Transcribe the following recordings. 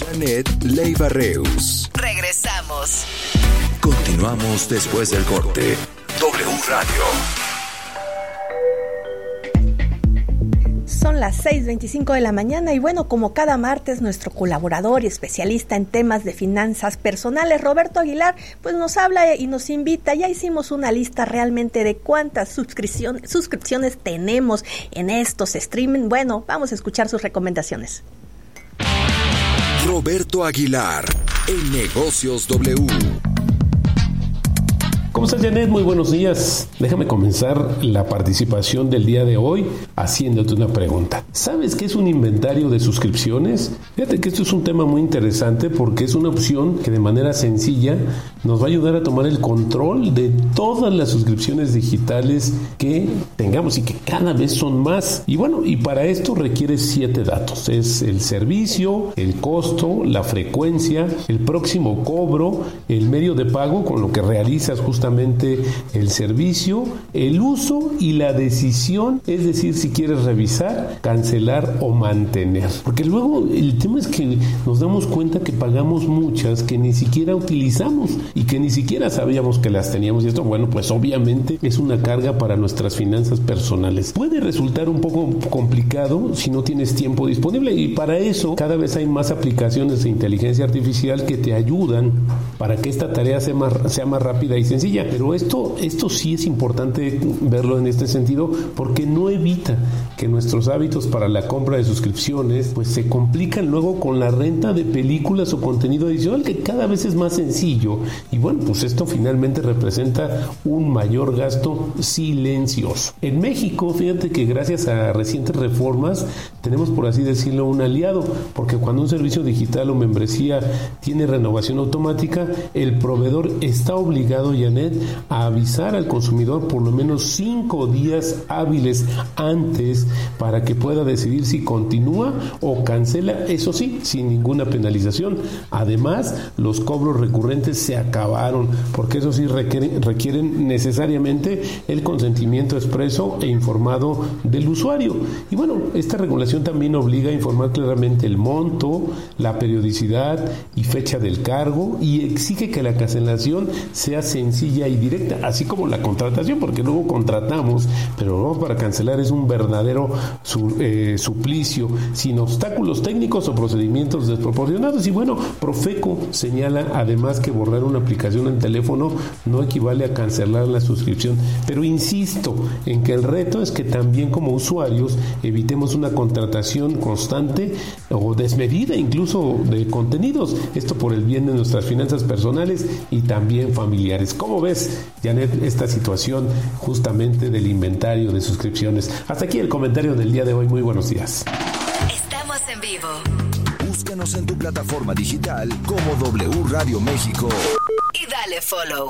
Janet Leiva Reus. Regresamos. Continuamos después del corte. W Radio. Son las 6:25 de la mañana y bueno, como cada martes, nuestro colaborador y especialista en temas de finanzas personales, Roberto Aguilar, pues nos habla y nos invita. Ya hicimos una lista realmente de cuántas suscripciones tenemos en estos streaming. Bueno, vamos a escuchar sus recomendaciones. Roberto Aguilar, en Negocios W. ¿Cómo estás, Janet? Muy buenos días. Déjame comenzar la participación del día de hoy haciéndote una pregunta. ¿Sabes qué es un inventario de suscripciones? Fíjate que esto es un tema muy interesante porque es una opción que de manera sencilla nos va a ayudar a tomar el control de todas las suscripciones digitales que tengamos y que cada vez son más. Y bueno, y para esto requiere 7 datos. Es el servicio, el costo, la frecuencia, el próximo cobro, el medio de pago con lo que realizas justamente el servicio, el uso y la decisión, es decir, si quieres revisar, cancelar o mantener. Porque luego el tema es que nos damos cuenta que pagamos muchas que ni siquiera utilizamos y que ni siquiera sabíamos que las teníamos, y esto, bueno, pues obviamente es una carga para nuestras finanzas personales. Puede resultar un poco complicado si no tienes tiempo disponible, y para eso cada vez hay más aplicaciones de inteligencia artificial que te ayudan para que esta tarea sea más rápida y sencilla. Pero esto sí es importante verlo en este sentido, porque no evita que nuestros hábitos para la compra de suscripciones pues se complican luego con la renta de películas o contenido adicional, que cada vez es más sencillo, y bueno, pues esto finalmente representa un mayor gasto silencioso. En México, fíjate que gracias a recientes reformas tenemos, por así decirlo, un aliado, porque cuando un servicio digital o membresía tiene renovación automática, el proveedor está obligado, Janet, a avisar al consumidor por lo menos 5 días hábiles antes para que pueda decidir si continúa o cancela, eso sí, sin ninguna penalización. Además, los cobros recurrentes se acabaron, porque eso sí requieren necesariamente el consentimiento expreso e informado del usuario. Y bueno, esta regulación también obliga a informar claramente el monto, la periodicidad y fecha del cargo, y exige que la cancelación sea sencilla y directa, así como la contratación, porque luego contratamos, pero luego para cancelar es un verdadero suplicio, sin obstáculos técnicos o procedimientos desproporcionados. Y bueno, Profeco señala además que borrar una aplicación en teléfono no equivale a cancelar la suscripción, pero insisto en que el reto es que también como usuarios evitemos una contratación constante o desmedida incluso de contenidos, esto por el bien de nuestras finanzas personales y también familiares. ¿Cómo ves, Janet, esta situación justamente del inventario de suscripciones? Hasta aquí el comentario del día de hoy. Muy buenos días. Estamos en vivo. Búscanos en tu plataforma digital como W Radio México Y dale follow.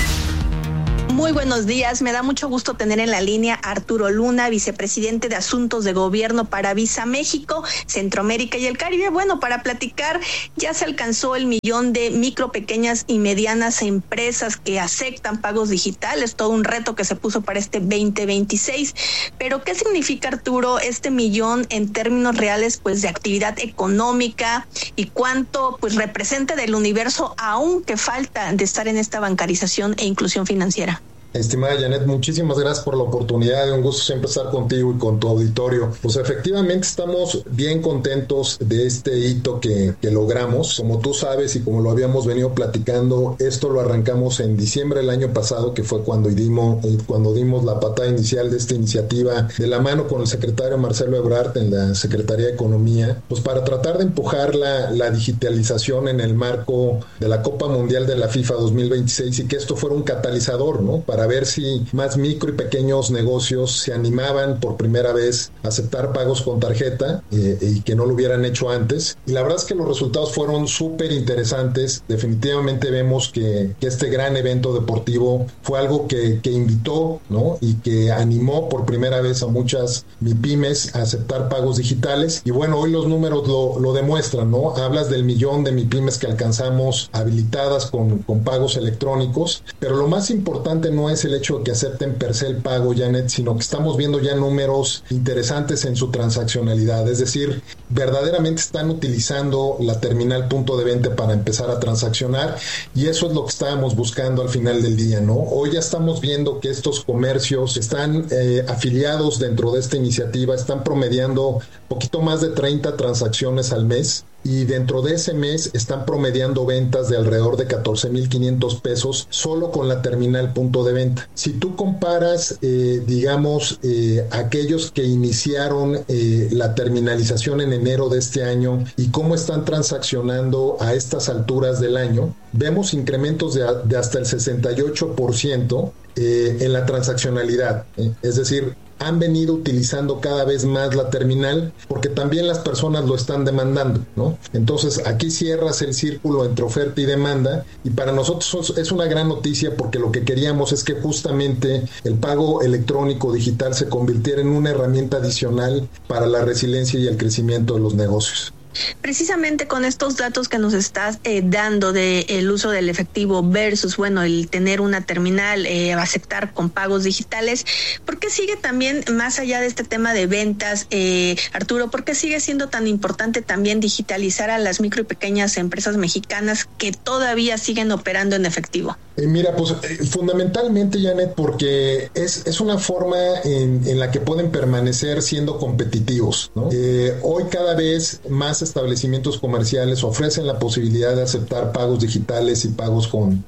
Muy buenos días, me da mucho gusto tener en la línea a Arturo Luna, vicepresidente de Asuntos de Gobierno para Visa México, Centroamérica y el Caribe. Bueno, para platicar, ya se alcanzó el 1,000,000 de micro, pequeñas y medianas empresas que aceptan pagos digitales, todo un reto que se puso para este 2026. Pero, ¿qué significa, Arturo, este 1,000,000 en términos reales, pues, de actividad económica, y cuánto, pues, representa del universo aún que falta de estar en esta bancarización e inclusión financiera? Estimada Janet, muchísimas gracias por la oportunidad, un gusto siempre estar contigo y con tu auditorio. Pues efectivamente estamos bien contentos de este hito que logramos. Como tú sabes y como lo habíamos venido platicando, esto lo arrancamos en diciembre del año pasado, que fue cuando dimos la patada inicial de esta iniciativa de la mano con el secretario Marcelo Ebrard en la Secretaría de Economía, pues para tratar de empujar la digitalización en el marco de la Copa Mundial de la FIFA 2026 y que esto fuera un catalizador, ¿no? Para ver si más micro y pequeños negocios se animaban por primera vez a aceptar pagos con tarjeta y que no lo hubieran hecho antes. Y la verdad es que los resultados fueron súper interesantes. Definitivamente vemos que este gran evento deportivo fue algo que invitó, ¿no? Y que animó por primera vez a muchas MIPYMES a aceptar pagos digitales. Y bueno, hoy los números lo demuestran, ¿no? Hablas del 1,000,000 de MIPYMES que alcanzamos habilitadas con pagos electrónicos, pero lo más importante no no es el hecho de que acepten per se el pago, Janet, sino que estamos viendo ya números interesantes en su transaccionalidad. Es decir, verdaderamente están utilizando la terminal punto de venta para empezar a transaccionar, y eso es lo que estábamos buscando al final del día, ¿no? Hoy ya estamos viendo que estos comercios están afiliados dentro de esta iniciativa, están promediando poquito más de 30 transacciones al mes, y dentro de ese mes están promediando ventas de alrededor de 14,500 pesos solo con la terminal punto de venta. Si tú comparas, aquellos que iniciaron la terminalización en enero de este año y cómo están transaccionando a estas alturas del año, vemos incrementos de hasta el 68% en la transaccionalidad. Es decir, han venido utilizando cada vez más la terminal porque también las personas lo están demandando, ¿no? Entonces aquí cierras el círculo entre oferta y demanda, y para nosotros es una gran noticia porque lo que queríamos es que justamente el pago electrónico digital se convirtiera en una herramienta adicional para la resiliencia y el crecimiento de los negocios. Precisamente con estos datos que nos estás dando del uso del efectivo versus, el tener una terminal, aceptar con pagos digitales, ¿por qué sigue también, más allá de este tema de ventas, Arturo, por qué sigue siendo tan importante también digitalizar a las micro y pequeñas empresas mexicanas que todavía siguen operando en efectivo? Mira, pues fundamentalmente, Janet, porque es una forma en la que pueden permanecer siendo competitivos, ¿no? Hoy cada vez más establecimientos comerciales ofrecen la posibilidad de aceptar pagos digitales y pagos con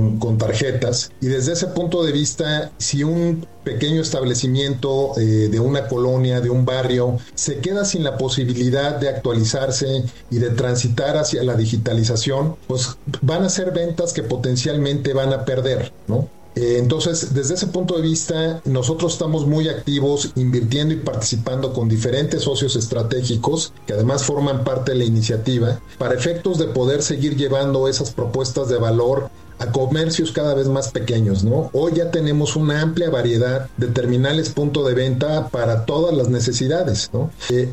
tarjetas, y desde ese punto de vista, si un pequeño establecimiento de una colonia, de un barrio, se queda sin la posibilidad de actualizarse y de transitar hacia la digitalización, pues van a ser ventas que potencialmente van a perder, ¿no? Entonces, desde ese punto de vista, nosotros estamos muy activos invirtiendo y participando con diferentes socios estratégicos que además forman parte de la iniciativa para efectos de poder seguir llevando esas propuestas de valor a comercios cada vez más pequeños, ¿no? Hoy ya tenemos una amplia variedad de terminales punto de venta para todas las necesidades, ¿no?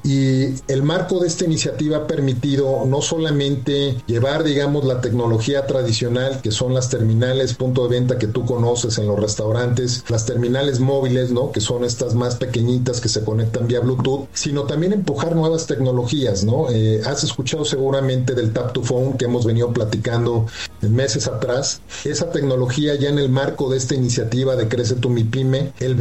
Y el marco de esta iniciativa ha permitido no solamente llevar, la tecnología tradicional, que son las terminales punto de venta que tú conoces en los restaurantes, las terminales móviles, ¿no? Que son estas más pequeñitas que se conectan vía Bluetooth, sino también empujar nuevas tecnologías, ¿no? Has escuchado seguramente del Tap to Phone que hemos venido platicando meses atrás. Esa tecnología, ya en el marco de esta iniciativa de Crece tu MIPYME, el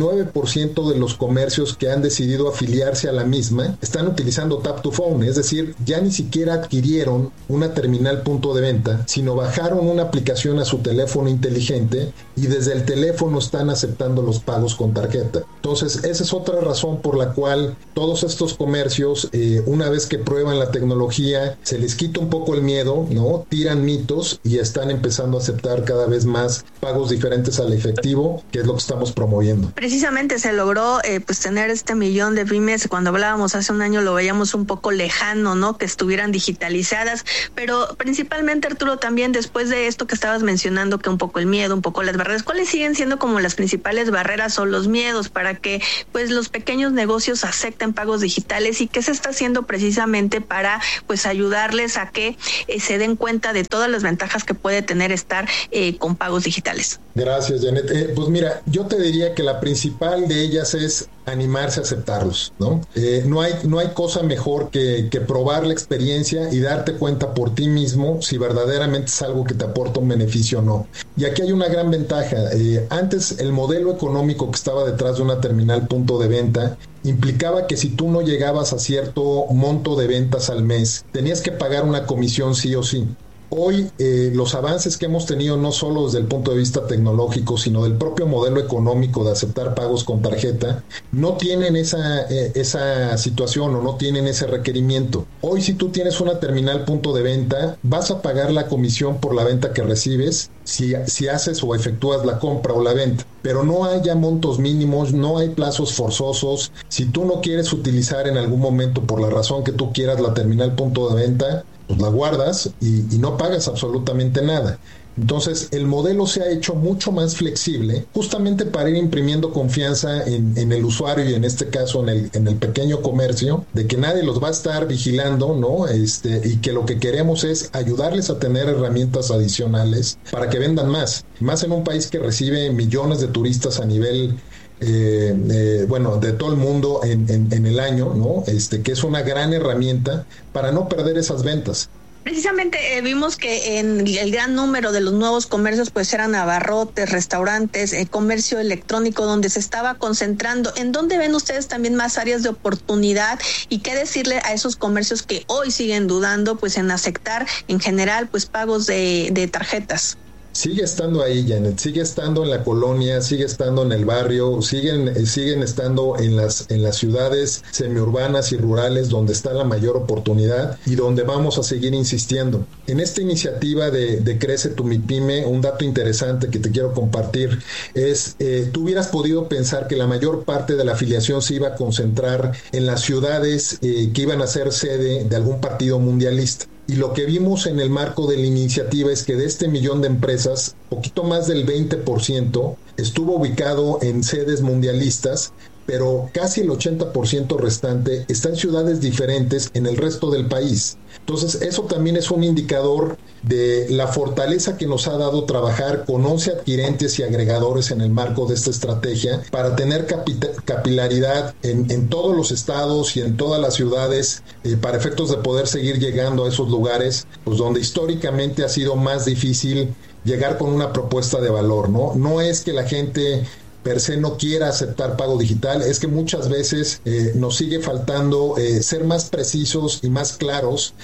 29% de los comercios que han decidido afiliarse a la misma están utilizando Tap to Phone, es decir, ya ni siquiera adquirieron una terminal punto de venta, sino bajaron una aplicación a su teléfono inteligente y desde el teléfono están aceptando los pagos con tarjeta. Entonces, esa es otra razón por la cual todos estos comercios, una vez que prueban la tecnología, se les quita un poco el miedo, ¿no? Tiran mitos y están empezando a aceptar cada vez más pagos diferentes al efectivo, que es lo que estamos promoviendo. Precisamente se logró tener 1 millón de pymes. Cuando hablábamos hace un año lo veíamos un poco lejano, ¿no? Que estuvieran digitalizadas, pero principalmente, Arturo, también después de esto que estabas mencionando, que un poco el miedo, un poco las barreras, ¿cuáles siguen siendo como las principales barreras o los miedos para que los pequeños negocios acepten pagos digitales, y qué se está haciendo precisamente para ayudarles a que se den cuenta de todas las ventajas que puede tener estar con pagos digitales? Gracias, Janet. Pues mira, yo te diría que la principal de ellas es animarse a aceptarlos, ¿no? No hay cosa mejor que probar la experiencia y darte cuenta por ti mismo si verdaderamente es algo que te aporta un beneficio o no. Y aquí hay una gran ventaja. Antes, el modelo económico que estaba detrás de una terminal punto de venta implicaba que si tú no llegabas a cierto monto de ventas al mes, tenías que pagar una comisión sí o sí. Hoy los avances que hemos tenido, no solo desde el punto de vista tecnológico, sino del propio modelo económico de aceptar pagos con tarjeta, no tienen esa situación o no tienen ese requerimiento. Hoy, si tú tienes una terminal punto de venta, vas a pagar la comisión por la venta que recibes si haces o efectúas la compra o la venta. Pero no hay ya montos mínimos, no hay plazos forzosos. Si tú no quieres utilizar en algún momento, por la razón que tú quieras, la terminal punto de venta, pues la guardas y no pagas absolutamente nada. Entonces, el modelo se ha hecho mucho más flexible, justamente para ir imprimiendo confianza en el usuario y en este caso en el pequeño comercio, de que nadie los va a estar vigilando, ¿no? Y que lo que queremos es ayudarles a tener herramientas adicionales para que vendan más en un país que recibe millones de turistas a nivel de todo el mundo en el año, ¿no? Que es una gran herramienta para no perder esas ventas. Precisamente vimos que en el gran número de los nuevos comercios pues eran abarrotes, restaurantes, comercio electrónico, donde se estaba concentrando. ¿En dónde ven ustedes también más áreas de oportunidad y qué decirle a esos comercios que hoy siguen dudando pues en aceptar en general pues pagos de tarjetas? Sigue estando ahí, Janet, sigue estando en la colonia, sigue estando en el barrio, siguen estando en las ciudades semiurbanas y rurales donde está la mayor oportunidad y donde vamos a seguir insistiendo. En esta iniciativa de Crece tu MIPYME, un dato interesante que te quiero compartir es, tú hubieras podido pensar que la mayor parte de la afiliación se iba a concentrar en las ciudades que iban a ser sede de algún partido mundialista. Y lo que vimos en el marco de la iniciativa es que de este 1,000,000 de empresas, poquito más del 20% estuvo ubicado en sedes mundialistas, pero casi el 80% restante está en ciudades diferentes en el resto del país. Entonces, eso también es un indicador de la fortaleza que nos ha dado trabajar con 11 adquirentes y agregadores en el marco de esta estrategia para tener capilaridad en todos los estados y en todas las ciudades para efectos de poder seguir llegando a esos lugares pues donde históricamente ha sido más difícil llegar con una propuesta de valor, ¿no? No es que la gente per se no quiera aceptar pago digital, es que muchas veces nos sigue faltando ser más precisos y más claros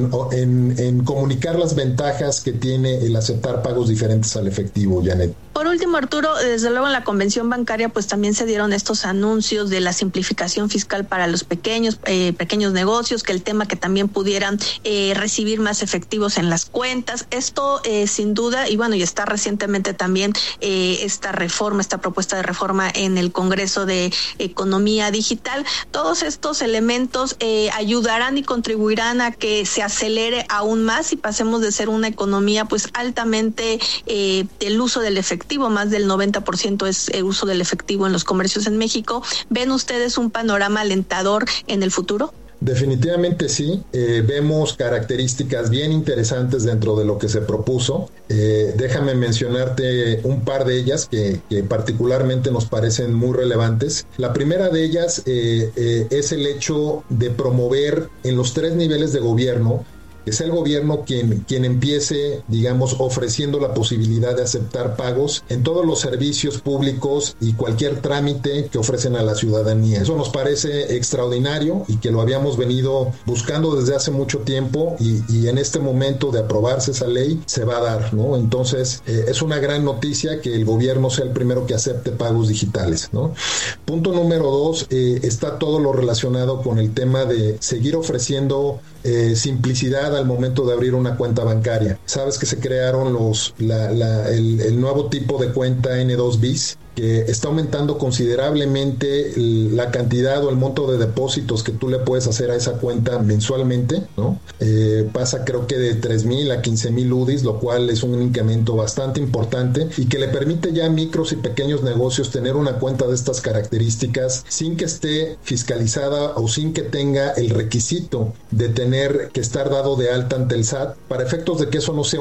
en comunicar las ventajas que tiene el aceptar pagos diferentes al efectivo, Janet. Por último, Arturo, desde luego en la convención bancaria pues también se dieron estos anuncios de la simplificación fiscal para los pequeños negocios, que el tema que también pudieran recibir más efectivos en las cuentas. Esto sin duda, y bueno, y está recientemente también esta propuesta de reforma en el Congreso de Economía Digital. Todos estos elementos ayudarán y contribuirán a que se acelere aún más y pasemos de ser una economía pues altamente del uso del efectivo, más del 90% es el uso del efectivo en los comercios en México. ¿Ven ustedes un panorama alentador en el futuro? Definitivamente sí, vemos características bien interesantes dentro de lo que se propuso. Déjame mencionarte un par de ellas que particularmente nos parecen muy relevantes. La primera de ellas es el hecho de promover en los 3 niveles de gobierno, que sea el gobierno quien empiece, digamos, ofreciendo la posibilidad de aceptar pagos en todos los servicios públicos y cualquier trámite que ofrecen a la ciudadanía. Eso nos parece extraordinario y que lo habíamos venido buscando desde hace mucho tiempo y en este momento de aprobarse esa ley se va a dar, ¿no? Entonces, es una gran noticia que el gobierno sea el primero que acepte pagos digitales, ¿no? Punto número 2, está todo lo relacionado con el tema de seguir ofreciendo simplicidad al momento de abrir una cuenta bancaria. Sabes que se crearon el nuevo tipo de cuenta N2 bis, que está aumentando considerablemente la cantidad o el monto de depósitos que tú le puedes hacer a esa cuenta mensualmente, ¿no? Pasa creo que de 3,000 a 15,000 UDIs, lo cual es un incremento bastante importante y que le permite ya a micros y pequeños negocios tener una cuenta de estas características sin que esté fiscalizada o sin que tenga el requisito de tener que estar dado de alta ante el SAT, para efectos de que eso no sea